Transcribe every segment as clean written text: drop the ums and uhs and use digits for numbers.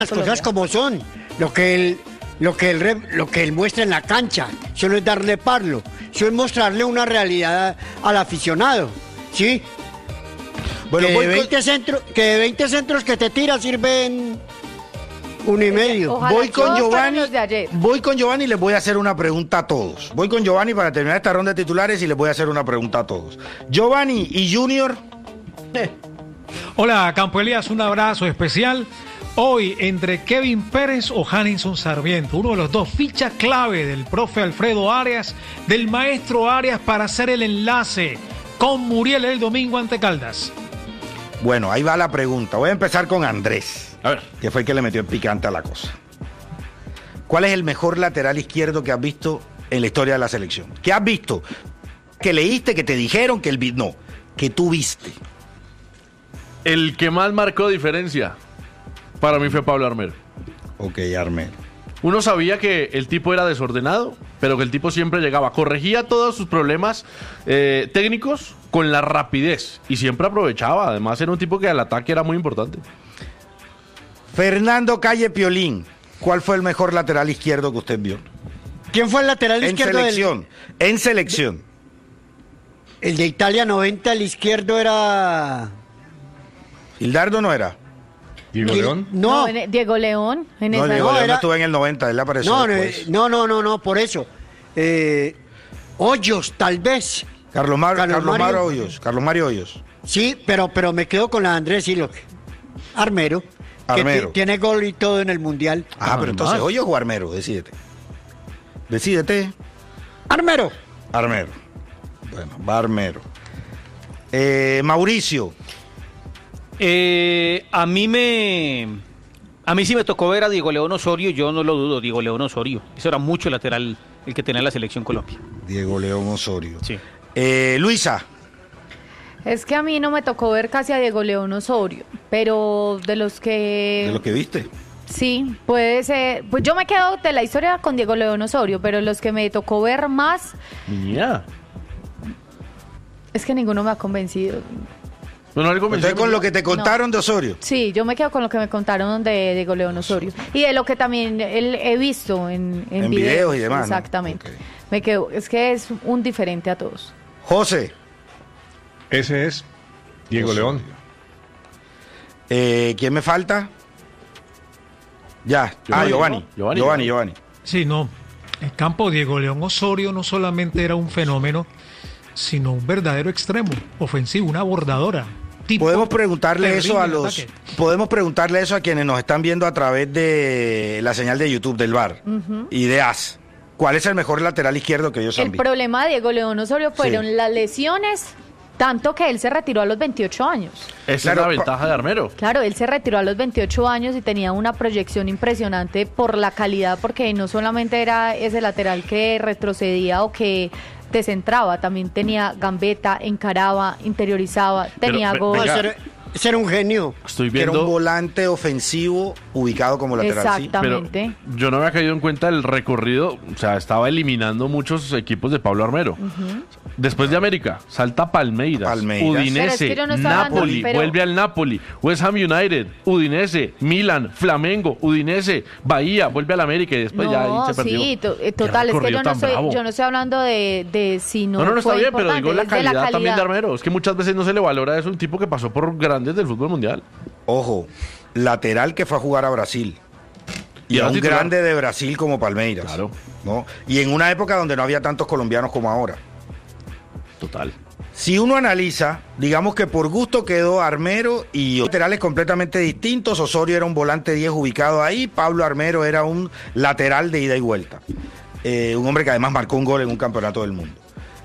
Las cosas como son, lo que él muestra en la cancha, eso no es darle parlo, eso es mostrarle una realidad al aficionado, ¿sí? Bueno, que de 20 centros que te tira sirven 1,5. Voy con Giovanni y les voy a hacer una pregunta a todos. Voy con Giovanni para terminar esta ronda de titulares y les voy a hacer una pregunta a todos. Giovanni y Junior. Hola, Campo Elías, un abrazo especial. Hoy, entre Kevin Pérez o Hanninson Sarmiento, uno de los dos, ficha clave del profe Alfredo Arias, del maestro Arias para hacer el enlace con Muriel el domingo ante Caldas. Bueno, ahí va la pregunta. Voy a empezar con Andrés, a ver, que fue el que le metió el picante a la cosa. ¿Cuál es el mejor lateral izquierdo que has visto en la historia de la selección? ¿Qué has visto? ¿Que leíste, que te dijeron, que no, que tú viste? El que más marcó diferencia para mí fue Pablo Armero. Ok, Armero. Uno sabía que el tipo era desordenado, pero que el tipo siempre llegaba, corregía todos sus problemas técnicos con la rapidez y siempre aprovechaba. Además era un tipo que al ataque era muy importante. Fernando Calle Piolín, ¿cuál fue el mejor lateral izquierdo que usted vio? ¿Quién fue el lateral izquierdo? En selección. El de Italia 90, el izquierdo era... ¿Hildardo no era? ¿Diego León? No. Diego León. Diego León no estuvo en el 90, él apareció después. No, por eso. Hoyos, tal vez. Carlos Mario Hoyos. Sí, pero me quedo con la de Andrés y Armero. Que tiene gol y todo en el Mundial. Pero entonces, ¿Hoyos o Armero? Decídete. Armero. Bueno, va Armero. Mauricio. A mí sí me tocó ver a Diego León Osorio, yo no lo dudo, Diego León Osorio. Eso era mucho lateral el que tenía la selección Colombia. Diego León Osorio. Sí. Luisa. Es que a mí no me tocó ver casi a Diego León Osorio, pero de los que... ¿De lo que viste? Sí, puede ser. Pues yo me quedo de la historia con Diego León Osorio, pero los que me tocó ver más... Mira. Es que ninguno me ha convencido. Entonces, con lo que te contaron de Osorio. Sí, yo me quedo con lo que me contaron de Diego León Osorio. Y de lo que también he visto en videos y demás. Exactamente. ¿No? Okay. Me quedo, es que es un diferente a todos. José. Ese es Diego León. ¿Quién me falta? Ya. Giovanni. Sí, no. El campo Diego León Osorio no solamente era un fenómeno, sino un verdadero extremo ofensivo, una abordadora. Podemos preguntarle eso a quienes nos están viendo a través de la señal de YouTube del VAR y de AS. ¿Cuál es el mejor lateral izquierdo que ellos han visto? El problema de Diego León Osorio fueron las lesiones, tanto que él se retiró a los 28 años. Esa es la ventaja de Armero. Claro, él se retiró a los 28 años y tenía una proyección impresionante por la calidad, porque no solamente era ese lateral que retrocedía o que descentraba, también tenía gambeta, encaraba, interiorizaba, tenía gol. Ese era un genio. Estoy viendo... Era un volante ofensivo ubicado como lateral. Exactamente. Sí, pero yo no me había caído en cuenta el recorrido, o sea, estaba eliminando muchos equipos de Pablo Armero. Después de América, salta Palmeiras. Udinese, Napoli, vuelve al Napoli, West Ham United, Udinese, Milan, Flamengo, Udinese, Bahía, vuelve al América y después ya ahí se perdió. Sí, total, es que yo no estoy hablando de si no está bien, pero digo la es de calidad también de Armero. Es que muchas veces no se le valora eso, un tipo que pasó por grandes del fútbol mundial. Ojo, lateral que fue a jugar a Brasil. Y a un grande de Brasil como Palmeiras. Claro. ¿No? Y en una época donde no había tantos colombianos como ahora. Total. Si uno analiza, digamos que por gusto quedó Armero y laterales completamente distintos. Osorio era un volante 10 ubicado ahí. Pablo Armero era un lateral de ida y vuelta. Un hombre que además marcó un gol en un campeonato del mundo.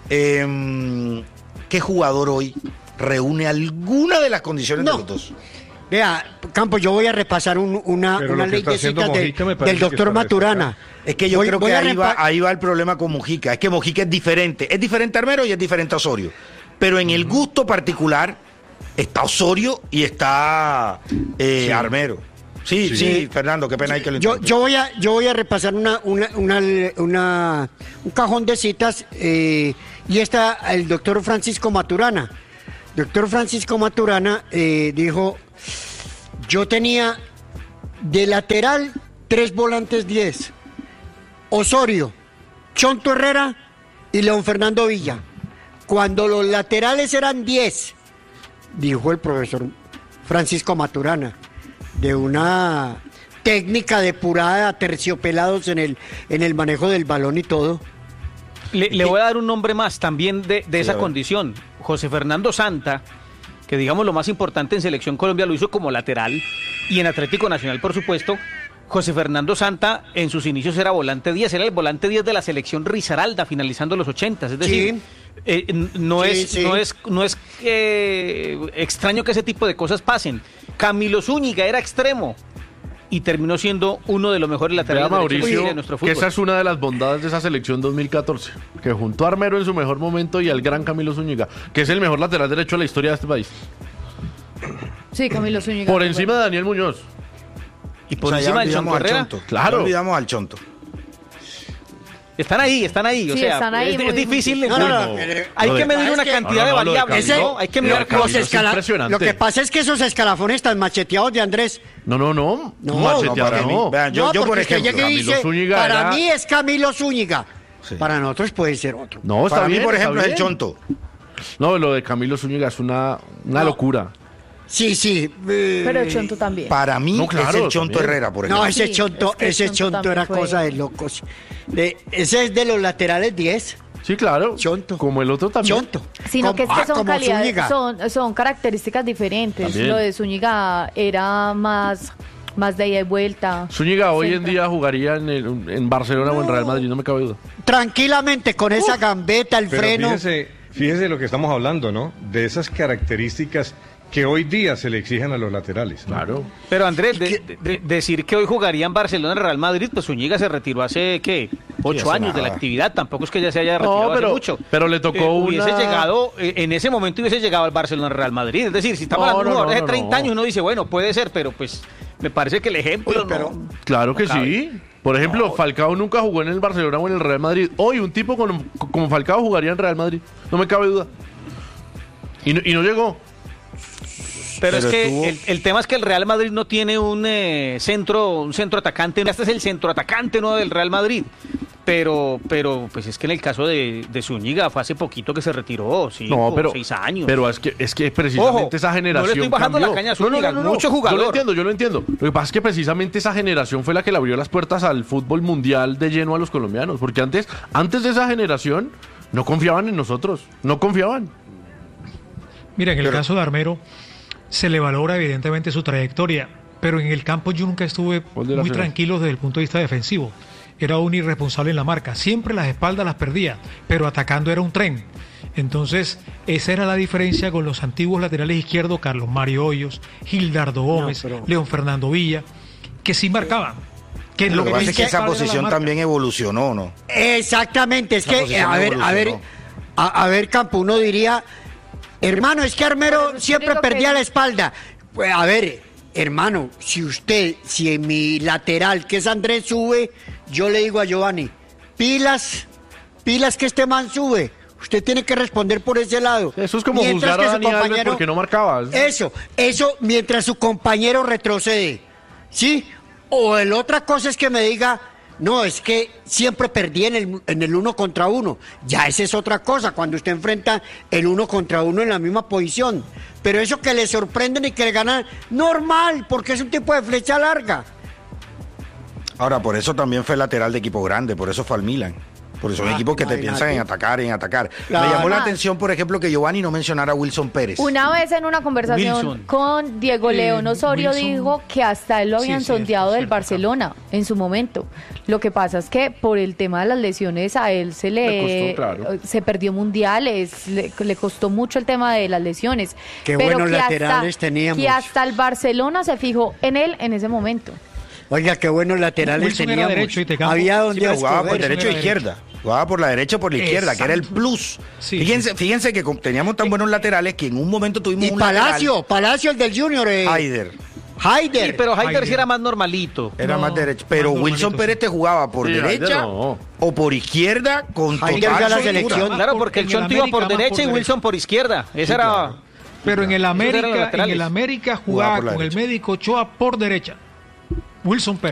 ¿Qué jugador hoy reúne alguna de las condiciones de los dos? Vea, Campos, yo voy a repasar una ley de citas del doctor Maturana. Es que yo creo que ahí va el problema con Mojica. Es que Mojica es diferente. Es diferente a Armero y es diferente a Osorio. Pero en el gusto particular está Osorio y está Armero. Sí, Fernando, qué pena hay que lo entienda. Yo voy a repasar un cajón de citas y está el doctor Francisco Maturana. Doctor Francisco Maturana dijo, yo tenía De lateral, 3 volantes 10. Osorio, Chonto Herrera y León Fernando Villa. Cuando los laterales eran 10, dijo el profesor Francisco Maturana, de una técnica depurada, aterciopelados en el manejo del balón y todo. Le voy a dar un nombre más también de esa condición. José Fernando Santa, que digamos lo más importante en Selección Colombia lo hizo como lateral, y en Atlético Nacional, por supuesto. José Fernando Santa en sus inicios era volante 10, era el volante 10 de la selección Risaralda finalizando los 80, es decir, no es extraño que ese tipo de cosas pasen. Camilo Zúñiga era extremo y terminó siendo uno de los mejores laterales de nuestro fútbol. Que esa es una de las bondades de esa selección 2014, que juntó a Armero en su mejor momento y al gran Camilo Zúñiga, que es el mejor lateral derecho de la historia de este país. Sí, Camilo Zúñiga. Por encima de Daniel Muñoz. Y por encima del Chonto Herrera. Claro. No olvidamos al Chonto. Están ahí. Sí, o sea, están ahí es difícil. Hay que medir una cantidad de variables. Hay que mirar Lo que pasa es que esos escalafones tan macheteados de Andrés. No. Para mí. Vean, yo por ejemplo, Camilo Zúñiga para mí es Camilo Zúñiga. Sí. Para nosotros puede ser otro. No, para mí, por ejemplo, es el Chonto. No, lo de Camilo Zúñiga es una locura. Sí. Pero el Chonto también. Para mí es el Chonto Herrera, por ejemplo. No, ese Chonto era cosa de locos. Ese es de los laterales 10. Sí, claro. Chonto. Como el otro también. Chonto. Sino que es que son calidades, son características diferentes. También. Lo de Zúñiga era más de ida y vuelta. Zúñiga hoy en día jugaría en Barcelona o en Real Madrid, no me cabe duda. Tranquilamente, con esa gambeta, el freno. Fíjese de lo que estamos hablando, ¿no? De esas características que hoy día se le exigen a los laterales, ¿no? Claro. Pero Andrés, decir que hoy jugaría en Barcelona, en Real Madrid, pues Zúñiga se retiró hace, ¿qué? 8 años de la actividad, tampoco es que ya se haya retirado hace mucho. Pero le tocó en ese momento hubiese llegado al Barcelona, al Real Madrid. Es decir, si estamos hablando de hace 30 años, uno dice, bueno, puede ser, pero pues me parece que el ejemplo Claro que sí. Por ejemplo, Falcao nunca jugó en el Barcelona o en el Real Madrid. Hoy un tipo como Falcao jugaría en Real Madrid, no me cabe duda. Y no llegó. Pero es que el tema es que el Real Madrid no tiene un centro atacante. Este es el centro atacante nuevo del Real Madrid. Pero pues es que en el caso de Zúñiga fue hace poquito que se retiró, 6 años. Pero es que precisamente esa generación no le estoy bajando cambió. La caña a Zúñiga, mucho jugador. Yo lo entiendo. Lo que pasa es que precisamente esa generación fue la que le abrió las puertas al fútbol mundial de lleno a los colombianos. Porque antes de esa generación no confiaban en nosotros, no confiaban. Mira, en el caso de Armero se le valora evidentemente su trayectoria, pero en el campo yo nunca estuve muy tranquilo desde el punto de vista defensivo. Era un irresponsable en la marca, siempre las espaldas las perdía, pero atacando era un tren. Entonces, esa era la diferencia con los antiguos laterales izquierdos, Carlos Mario Hoyos, Gildardo Gómez, León Fernando Villa, que sí marcaban. Lo que pasa es que esa posición también evolucionó, ¿no? Exactamente, es que, a ver, Campo, uno diría, hermano, es que Armero siempre perdía la espalda. Pues a ver, hermano, si en mi lateral, que es Andrés, sube, yo le digo a Giovanni, pilas que este man sube. Usted tiene que responder por ese lado. Eso es como juzgar a Dani Alves porque no marcaba. Eso, mientras su compañero retrocede. ¿Sí? O la otra cosa es que me diga, no, es que siempre perdí en el 1 contra 1. Ya esa es otra cosa, cuando usted enfrenta el 1 contra 1 en la misma posición. Pero eso que le sorprenden y que le ganan, normal, porque es un tipo de flecha larga. Ahora, por eso también fue lateral de equipo grande, por eso fue al Milan. Porque son equipos que te piensan en atacar. Claro. Me llamó la atención, por ejemplo, que Giovanni no mencionara a Wilson Pérez. Una vez en una conversación con Diego León Osorio dijo que hasta él lo habían sondeado del Barcelona en su momento. Lo que pasa es que por el tema de las lesiones a él se perdió mundiales, le costó mucho el tema de las lesiones. Qué buenos laterales teníamos. Que hasta el Barcelona se fijó en él en ese momento. Oiga, qué buenos laterales teníamos. Había donde jugaba por derecha e izquierda. Jugaba por la derecha o por la izquierda, que era el plus. Sí. Fíjense que teníamos tan buenos laterales que en un momento tuvimos un Palacio, el del Junior. Haider. Sí, pero Haider sí era más normalito. Era más derecho. Pero Wilson Pérez te jugaba por derecha o por izquierda con total la selección. Claro, porque el Chonto iba por derecha y Wilson por izquierda. Esa era. Pero en el América jugaba con el médico Ochoa por derecha. Wilson Pérez.